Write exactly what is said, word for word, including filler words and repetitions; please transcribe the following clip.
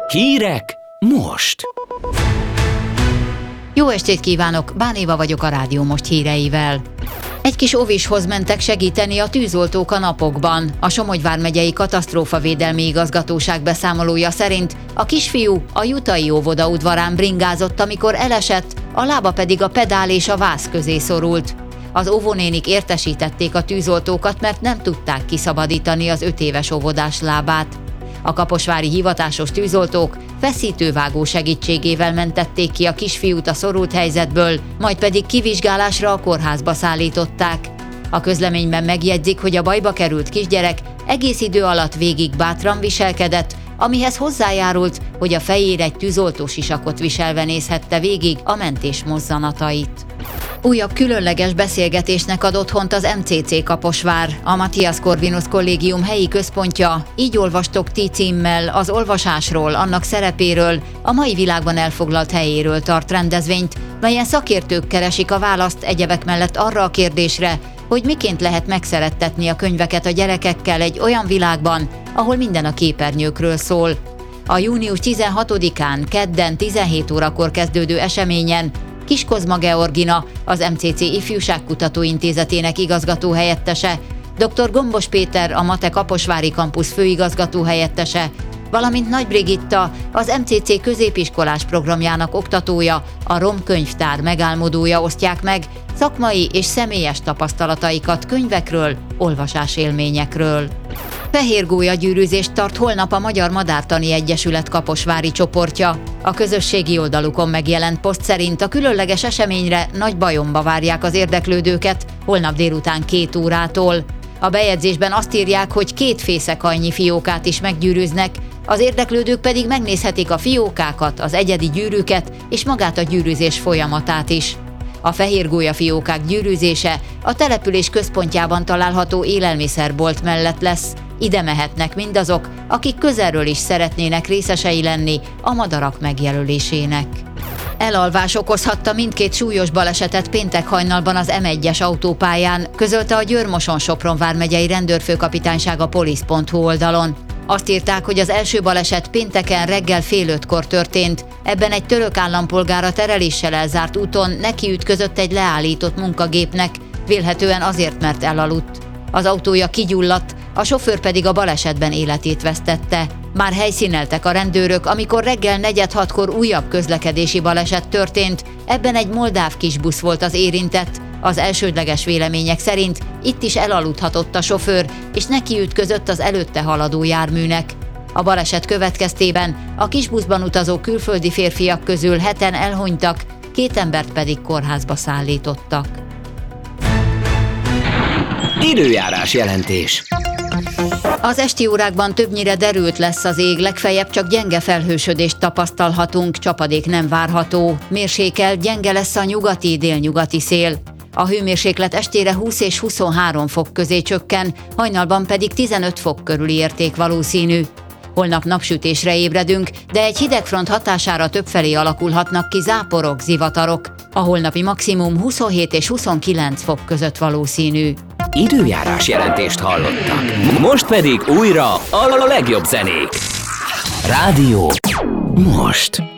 Hírek most! Jó estét kívánok, Bánéva vagyok a Rádió Most híreivel. Egy kis óvishoz mentek segíteni a tűzoltók a napokban. A Somogy vármegyei katasztrófavédelmi igazgatóság beszámolója szerint a kisfiú a jutai óvoda udvarán bringázott, amikor elesett, a lába pedig a pedál és a váz közé szorult. Az óvónénik értesítették a tűzoltókat, mert nem tudták kiszabadítani az öt éves óvodás lábát. A kaposvári hivatásos tűzoltók feszítővágó segítségével mentették ki a kisfiút a szorult helyzetből, majd pedig kivizsgálásra a kórházba szállították. A közleményben megjegyzik, hogy a bajba került kisgyerek egész idő alatt végig bátran viselkedett, amihez hozzájárult, hogy a fejére egy tűzoltósisakot viselve nézhette végig a mentés mozzanatait. Újabb különleges beszélgetésnek ad otthont az em cé cé Kaposvár, a Matthias Corvinus Kollégium helyi központja. Így olvastok ti címmel az olvasásról, annak szerepéről, a mai világban elfoglalt helyéről tart rendezvényt, melyen szakértők keresik a választ egyebek mellett arra a kérdésre, hogy miként lehet megszerettetni a könyveket a gyerekekkel egy olyan világban, ahol minden a képernyőkről szól. A június tizenhatodikán, kedden tizenhét órakor kezdődő eseményen Kis Kozma Georgina, az em cé cé Ifjúságkutató Intézetének igazgatóhelyettese, dr. Gombos Péter, a MATE Kaposvári Kampusz főigazgatóhelyettese, valamint Nagy Brigitta, az em cé cé középiskolás programjának oktatója, a Rom Könyvtár megálmodója osztják meg szakmai és személyes tapasztalataikat könyvekről, olvasásélményekről. Fehér gólyagyűrűzést tart holnap a Magyar Madártani Egyesület kaposvári csoportja. A közösségi oldalukon megjelent poszt szerint a különleges eseményre Nagybajomba várják az érdeklődőket holnap délután két órától. A bejegyzésben azt írják, hogy két fészekannyi fiókát is meggyűrűznek, az érdeklődők pedig megnézhetik a fiókákat, az egyedi gyűrűket és magát a gyűrűzés folyamatát is. A fehér gólyafiókák gyűrűzése a település központjában található élelmiszerbolt mellett lesz. Ide mehetnek mindazok, akik közelről is szeretnének részesei lenni a madarak megjelölésének. Elalvás okozhatta mindkét súlyos balesetet péntek hajnalban az em egyes autópályán, közölte a Győr-Moson-Sopron vármegyei rendőrfőkapitányság a polisz pont hu oldalon. Azt írták, hogy az első baleset pénteken reggel fél ötkor történt. Ebben egy török állampolgár a tereléssel elzárt úton nekiütközött egy leállított munkagépnek, vélhetően azért, mert elaludt. Az autója kigyulladt, a sofőr pedig a balesetben életét vesztette. Már helyszíneltek a rendőrök, amikor reggel negyed hatkor újabb közlekedési baleset történt, ebben egy moldáv kisbusz volt az érintett. Az elsődleges vélemények szerint itt is elaludhatott a sofőr, és nekiütközött az előtte haladó járműnek. A baleset következtében a kisbuszban utazó külföldi férfiak közül heten elhunytak, két embert pedig kórházba szállítottak. Időjárás jelentés. Az esti órákban többnyire derült lesz az ég, legfeljebb csak gyenge felhősödést tapasztalhatunk, csapadék nem várható. Mérsékelt, gyenge lesz a nyugati-délnyugati szél. A hőmérséklet estére húsz és huszonhárom fok közé csökken, hajnalban pedig tizenöt fok körüli érték valószínű. Holnap napsütésre ébredünk, de egy hidegfront hatására többfelé alakulhatnak ki záporok, zivatarok. A holnapi maximum huszonhét és huszonkilenc fok között valószínű. Időjárás jelentést hallottak. Most pedig újra a legjobb zenék. Rádió most.